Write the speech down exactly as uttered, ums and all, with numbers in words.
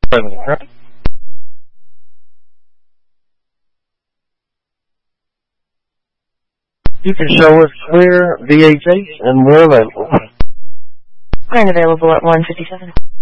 Right. You can show us clear V H eight and we're available. Current available at one fifty-seven.